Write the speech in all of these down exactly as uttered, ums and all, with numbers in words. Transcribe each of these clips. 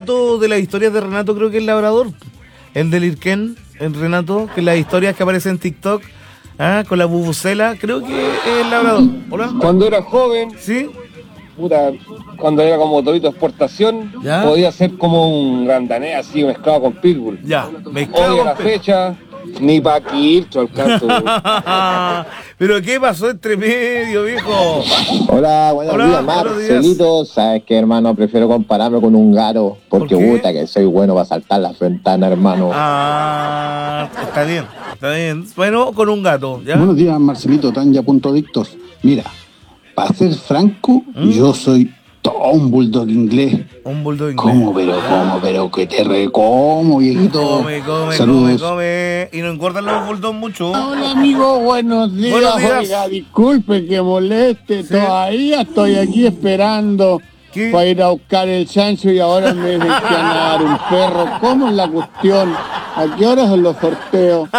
Renato, de las historias de Renato, creo que es labrador. El del Irken, el Renato, que las historias que aparecen en TikTok, ¿ah? Con la bubucela, creo que es el labrador. Hola. Cuando era joven, ¿Sí? puta, cuando era como torito de exportación, ¿Ya? podía ser como un grandanés así mezclado con pitbull. Ya, Hoy mezclado a la con fecha, ni pa' quiltro alcanzo. ¿Pero qué pasó entre medio, viejo? Hola, buenos Hola, días, buenos Marcelito. ¿Sabes qué, hermano? Prefiero compararme con un gato. Porque ¿Por qué? puta que soy bueno para saltar las ventanas, hermano. Ah, está bien, está bien. Bueno, con un gato, ¿ya? Buenos días, Marcelito, Tanya.dictos. Mira, para ser franco, ¿Mm? yo soy todo un bulldog inglés. Un bulldog inglés. ¿Cómo, pero cómo, pero que te recomo, viejito? Come, come, Saludos. come, come. Y no engordan los bulldogs mucho. Hola amigo, buenos días. Buenos días. Oiga, disculpe que moleste, Sí. todavía estoy aquí esperando ¿Qué? para ir a buscar el chancho y ahora me dicen que van a dar un perro. ¿Cómo es la cuestión? ¿A qué horas son los sorteos?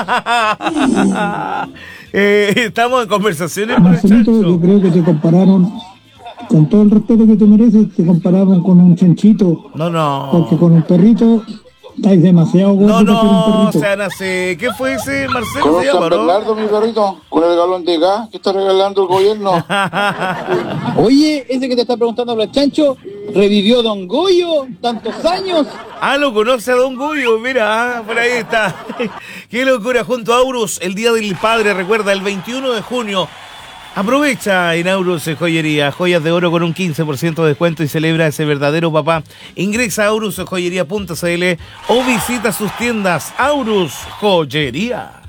eh, estamos en conversaciones con el Marcelito, yo chancho. creo que te compararon, con todo el respeto que te mereces, te compararon con un chanchito, No, porque no. con un perrito estáis demasiado No, gordo para ser un no, perrito. sean así. ¿Qué fue ese Marcelo? Con Se un llama, San ¿no? Bernardo, mi perrito, con el galón de gas que está regalando el gobierno. Oye, ese que te está preguntando el chancho, ¿revivió Don Goyo tantos años? Ah, lo conoce a Don Goyo, mira, ah, por ahí está. Qué locura, junto a Aurus, el Día del Padre, recuerda, el veintiuno de junio. Aprovecha en Aurus Joyería, joyas de oro con un quince por ciento de descuento y celebra ese verdadero papá. Ingresa a aurus joyería punto c l o visita sus tiendas. Aurus Joyería.